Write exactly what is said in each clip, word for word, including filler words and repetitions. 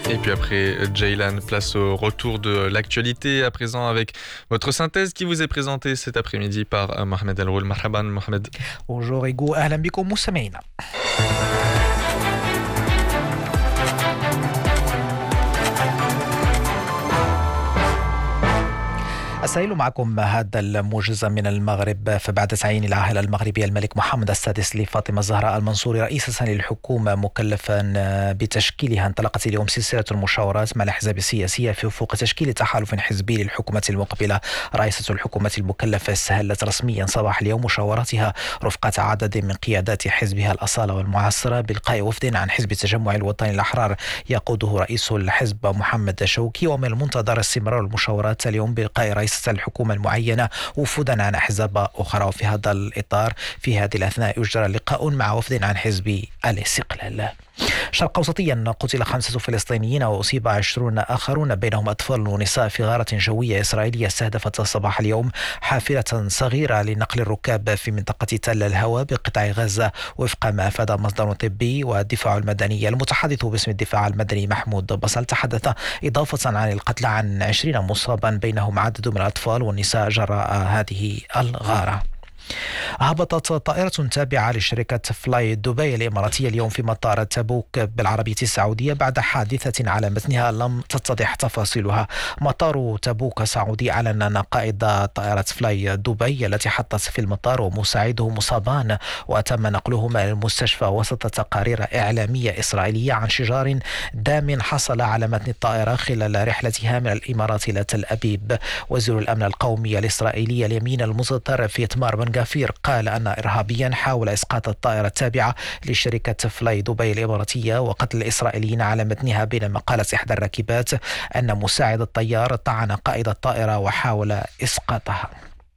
Et puis après Jaylan, place au retour de l'actualité à présent avec votre synthèse qui vous est présentée cet après-midi par Mohamed El Roul. Marhaban Mohamed. Bonjour Ego, أهلا بكم مستمعينا. أسائل معكم هذا الموجز من المغرب. فبعد تعيين العاهل المغربي الملك محمد السادس لفاطمة الزهراء المنصوري رئيسة للحكومة مكلفا بتشكيلها، انطلقت اليوم سلسلة المشاورات مع الأحزاب السياسية في وفق تشكيل تحالف حزبي للحكومة المقبلة. رئيسة الحكومة المكلفة استهلت رسميا صباح اليوم مشاوراتها رفقة عدد من قيادات حزبها الأصالة والمعاصرة بإلقاء وفد عن حزب التجمع الوطني الأحرار يقوده رئيس الحزب محمد شوكي. ومن المنتظر استمرار المشاورات اليوم بإلقاء رئيس الحكومة المعينة وفدا عن أحزاب أخرى. وفي هذا الإطار في هذه الأثناء يجرى لقاء مع وفد عن حزب الاستقلال. شرق أوسطيا، قتل خمسة فلسطينيين وأصيب عشرون آخرون بينهم أطفال ونساء في غارة جوية إسرائيلية استهدفت صباح اليوم حافلة صغيرة لنقل الركاب في منطقة تل الهوى بقطاع غزة، وفق ما أفاد مصدر طبي. والدفاع المدني المتحدث باسم الدفاع المدني محمود بصل تحدث إضافة عن القتلى عن عشرين مصابا بينهم عدد من الأطفال والنساء جراء هذه الغارة. هبطت طائرة تابعة لشركة فلاي دبي الإماراتية اليوم في مطار تبوك بالعربية السعودية بعد حادثة على متنها لم تتضح تفاصيلها. مطار تبوك السعودي أعلن أن قائد طائرة فلاي دبي التي حطت في المطار ومساعده مصابان، وتم نقلهما إلى المستشفى وسط تقارير إعلامية إسرائيلية عن شجار دام حصل على متن الطائرة خلال رحلتها من الإمارات إلى تل أبيب. وزير الأمن القومي الإسرائيلي اليمين المتطرف في إتمار بن غفير قال أن إرهابيا حاول إسقاط الطائرة التابعة لشركة فلاي دبي الإماراتية وقتل الإسرائيليين على متنها، بينما قالت إحدى الراكبات أن مساعد الطيار طعن قائد الطائرة وحاول إسقاطها.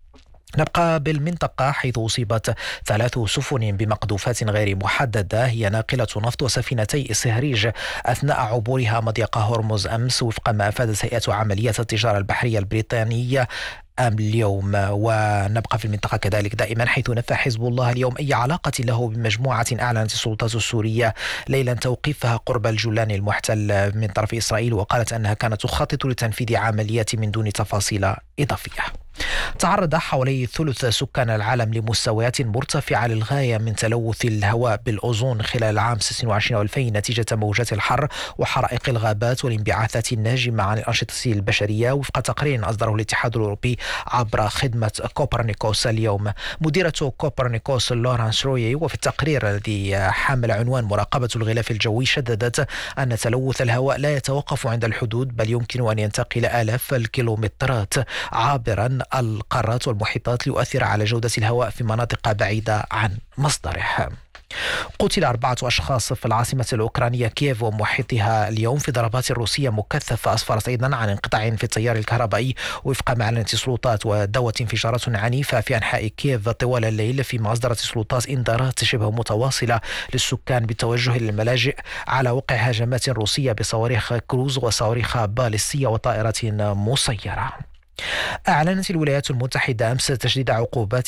نبقى بالمنطقة حيث أصيبت ثلاث سفن بمقذوفات غير محددة هي ناقلة نفط وسفينتي إسهريج أثناء عبورها مضيق هرمز أمس، وفق ما أفادت هيئة عمليات التجارة البحرية البريطانية اليوم. ونبقى في المنطقة كذلك دائما حيث نفى حزب الله اليوم أي علاقة له بمجموعة أعلنت السلطات السورية ليلا توقيفها قرب الجولان المحتل من طرف إسرائيل، وقالت أنها كانت تخطط لتنفيذ عمليات من دون تفاصيل إضافية. تعرض حوالي ثلث سكان العالم لمستويات مرتفعة للغاية من تلوث الهواء بالأوزون خلال العام ستة وعشرين وألفين نتيجة موجات الحر وحرائق الغابات والانبعاثات الناجمة عن الأنشطة البشرية، وفق تقرير أصدره الاتحاد الأوروبي عبر خدمة كوبرنيكوس اليوم. مديرة كوبرنيكوس لورانس روي وفي التقرير الذي حمل عنوان مراقبة الغلاف الجوي شددت أن تلوث الهواء لا يتوقف عند الحدود بل يمكن أن ينتقل آلاف الكيلومترات عابرا القارات والمحيطات ليؤثر على جودة الهواء في مناطق بعيدة عن مصدره. قتل أربعة أشخاص في العاصمة الأوكرانية كييف ومحيطها اليوم في ضربات روسية مكثفة أسفرت أيضا عن انقطاع في التيار الكهربائي وفق ما أعلنت السلطات، ودوت انفجارات عنيفة في أنحاء كييف طوال الليل، فيما أصدرت السلطات إنذارات شبه متواصلة للسكان بالتوجه للملاجئ على وقع هجمات روسية بصواريخ كروز وصواريخ باليستية وطائرات مسيرة. أعلنت الولايات المتحدة أمس تشديد عقوبات